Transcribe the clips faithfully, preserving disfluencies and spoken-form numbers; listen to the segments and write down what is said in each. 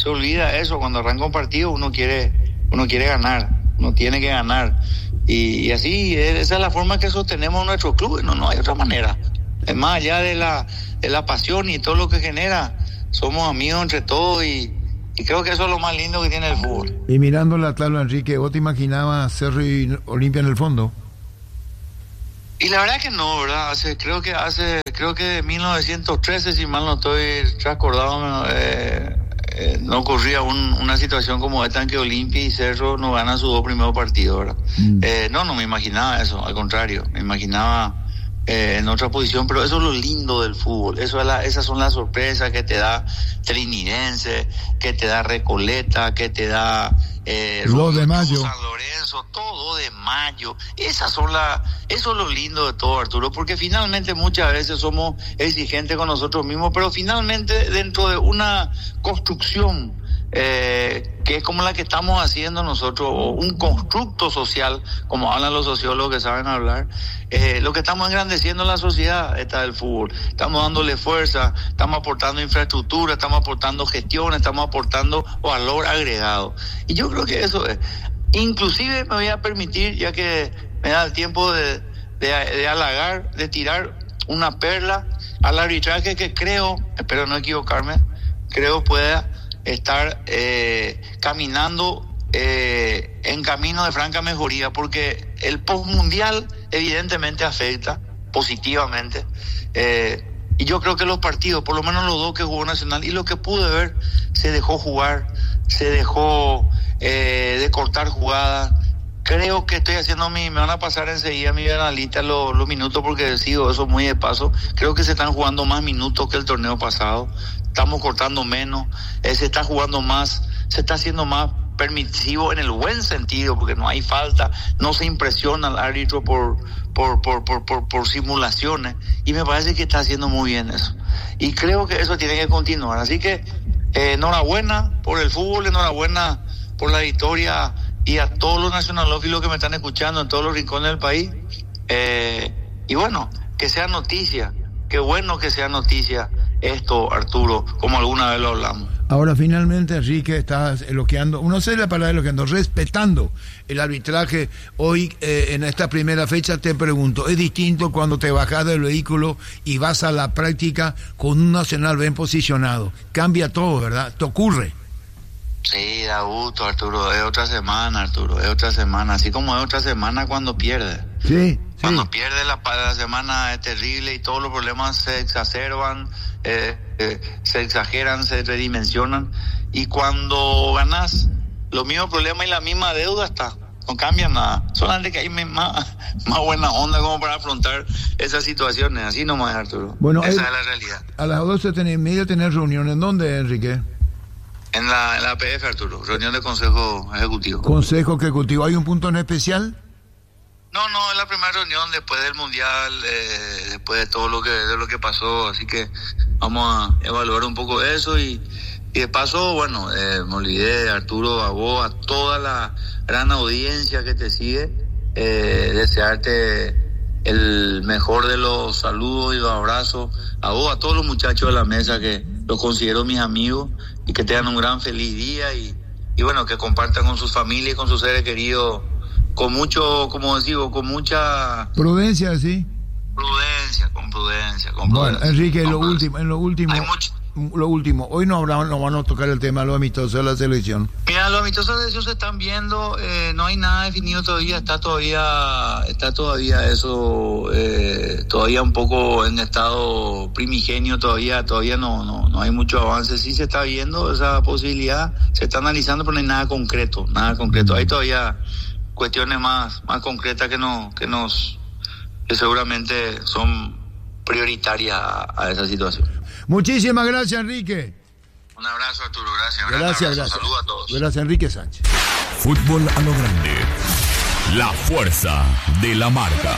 se olvida eso. Cuando arranca un partido uno quiere, uno quiere ganar, uno tiene que ganar. Y, y así, esa es la forma que sostenemos nuestro club, no, no hay otra manera. Es más allá de la, de la pasión y todo lo que genera, somos amigos entre todos y, y creo que eso es lo más lindo que tiene el fútbol. Y mirando la tabla, Enrique, ¿vos te imaginabas Cerro y Olimpia en el fondo? Y la verdad que no, ¿verdad? Hace, creo que hace, creo que de mil novecientos trece, si mal no estoy recordado, eh, eh, no ocurría un, una situación como esta en que Olimpia y Cerro no ganan sus dos primeros partidos, ¿verdad? Mm. Eh, no, no me imaginaba eso, al contrario, me imaginaba eh, en otra posición, pero eso es lo lindo del fútbol, eso es la, esas son las sorpresas que te da Trinidense, que te da Recoleta, que te da eh, dos de mayo, San Lorenzo, todo de mayo. Esas son la, eso es lo lindo de todo, Arturo, porque finalmente muchas veces somos exigentes con nosotros mismos, pero finalmente dentro de una construcción eh, que es como la que estamos haciendo nosotros, o un constructo social, como hablan los sociólogos que saben hablar, eh, lo que estamos engrandeciendo en la sociedad está el fútbol. Estamos dándole fuerza, estamos aportando infraestructura, estamos aportando gestión, estamos aportando valor agregado. Y yo creo que eso es. Inclusive me voy a permitir, ya que me da el tiempo de, de, de halagar, de tirar una perla al arbitraje que creo, espero no equivocarme, creo pueda estar eh, caminando eh, en camino de franca mejoría, porque el postmundial evidentemente afecta positivamente, eh, y yo creo que los partidos, por lo menos los dos que jugó Nacional y lo que pude ver, se dejó jugar, se dejó eh, de cortar jugadas. Creo que estoy haciendo mi, me van a pasar enseguida mi analista los, los minutos, porque sigo eso muy de paso. Creo que se están jugando más minutos que el torneo pasado, estamos cortando menos, eh, se está jugando más, se está haciendo más permisivo en el buen sentido, porque no hay falta, no se impresiona al árbitro por, por, por, por, por, por simulaciones, y me parece que está haciendo muy bien eso. Y creo que eso tiene que continuar. Así que eh, enhorabuena por el fútbol, enhorabuena por la victoria, y a todos los nacionalófilos que me están escuchando en todos los rincones del país. Eh, y bueno, que sea noticia, qué bueno que sea noticia esto, Arturo, como alguna vez lo hablamos. Ahora finalmente, Enrique, estás elogiando, no sé la palabra elogiando, respetando el arbitraje. Hoy eh, en esta primera fecha te pregunto, ¿es distinto cuando te bajas del vehículo y vas a la práctica con un Nacional bien posicionado? Cambia todo, ¿verdad? ¿Te ocurre? Sí, da gusto, Arturo, es otra semana, Arturo, es otra semana, así como es otra semana cuando pierde. Sí, Cuando sí. pierde la, la semana es terrible y todos los problemas se exacerban, eh, eh, se exageran, se redimensionan, y cuando ganas, los mismos problemas y la misma deuda está, no cambia nada, solamente que hay más, más buena onda como para afrontar esas situaciones, así nomás, Arturo. Bueno, esa es, es la realidad. A las doce y media tener reunión, ¿en dónde, Enrique? En la, en la A P F, Arturo, reunión de Consejo Ejecutivo. Consejo Ejecutivo, ¿hay un punto en especial? No, no, es la primera reunión después del Mundial, eh, después de todo lo que de lo que pasó, así que vamos a evaluar un poco eso, y, y de paso, bueno, eh, me olvidé, Arturo, a vos, a toda la gran audiencia que te sigue, eh, desearte el mejor de los saludos y los abrazos, a vos, a todos los muchachos de la mesa que los considero mis amigos, y que tengan un gran feliz día, y, y bueno, que compartan con sus familias y con sus seres queridos con mucho, como digo, con mucha prudencia, sí. Prudencia, con prudencia, con bueno, prudencia. Enrique, con lo prudencia. último, en lo último, Hay mucho... lo último, hoy no habrá, no van a tocar el tema de los amistosos de la selección. Mira, los amistosos de selección se están viendo, eh, no hay nada definido todavía, está todavía, está todavía eso, eh, todavía un poco en estado primigenio, todavía, todavía no, no, no hay mucho avance. Sí se está viendo esa posibilidad, se está analizando, pero no hay nada concreto, nada concreto. Hay todavía cuestiones más, más concretas que no, que nos, que seguramente son prioritarias a, a esa situación. Muchísimas gracias, Enrique. Un abrazo, Arturo, gracias. Gracias, abrazo. gracias. Saludos a todos. Gracias, Enrique Sánchez. Fútbol a lo grande. La fuerza de la marca.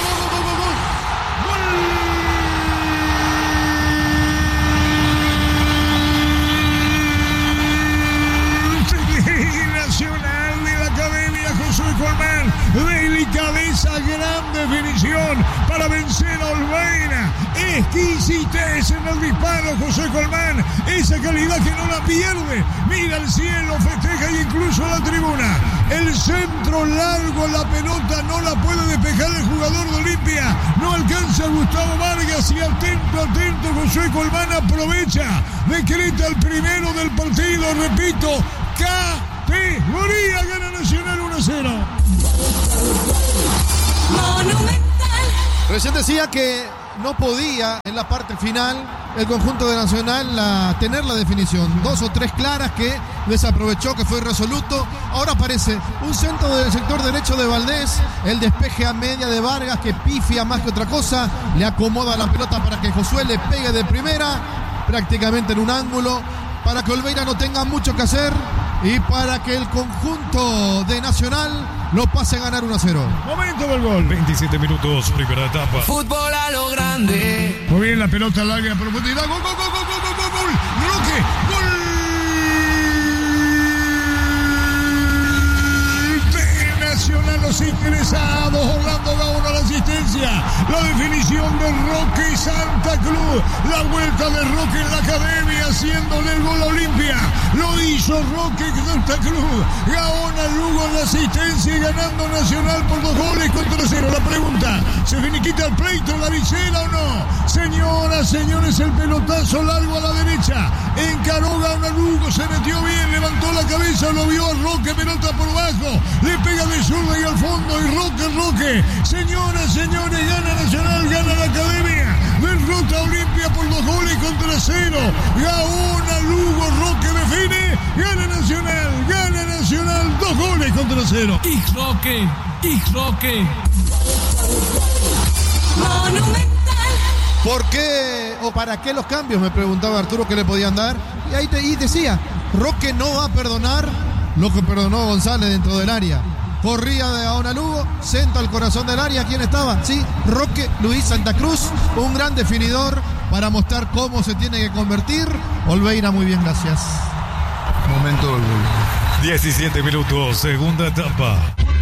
Nacional de la Academia Josué Colmán. Delicadeza, gran definición para vencer a Olveira. exquisitez en el disparo, José Colmán, esa calidad que no la pierde, mira al cielo, festeja y incluso a la tribuna, el centro largo, la pelota no la puede despejar el jugador de Olimpia, no alcanza Gustavo Vargas y atento, atento, José Colmán aprovecha, decreta el primero del partido, repito, categoría, gana Nacional uno a cero. Recién decía que no podía en la parte final el conjunto de Nacional la, tener la definición. Dos o tres claras que desaprovechó, que fue irresoluto. Ahora aparece un centro del sector derecho de Valdés, el despeje a media de Vargas que pifia más que otra cosa, le acomoda la pelota para que Josué le pegue de primera, prácticamente en un ángulo, para que Olveira no tenga mucho que hacer y para que el conjunto de Nacional lo pase a ganar uno a cero. Momento del gol. veintisiete minutos, primera etapa. Fútbol a lo grande. Muy bien, la pelota larga en profundidad. Gol, gol, gol, gol, gol, gol, gol, gol. Roque, gol. Nacional, los interesados, Orlando Gaona la asistencia, la definición de Roque Santa Cruz, la vuelta de Roque en la academia haciéndole el gol a Olimpia, lo hizo Roque Santa Cruz, Gaona Lugo en la asistencia y ganando Nacional por dos goles contra cero. La pregunta, ¿se finiquita el pleito en la visera o no? Señoras, señores, el pelotazo largo a la derecha, encaró Gaona Lugo, se metió bien, levantó la cabeza, lo vio a Roque, pelota por bajo, le pega de zurda y al fondo, y Roque, Roque, señoras, señores, gana Nacional, gana la academia, derrota a Olimpia por dos goles contra cero, Gaona Lugo, Roque define, gana Nacional, gana Nacional, dos goles contra cero. Y Roque, y Roque. Monumental. ¿Por qué o para qué los cambios? Me preguntaba Arturo que le podían dar. Y ahí te, y decía, Roque no va a perdonar lo que perdonó González dentro del área. Corría de Gaona Lugo, centro al corazón del área. ¿Quién estaba? Sí, Roque Luis Santa Cruz, un gran definidor para mostrar cómo se tiene que convertir. Olveira, muy bien, gracias. Momento del gol. diecisiete minutos, segunda etapa.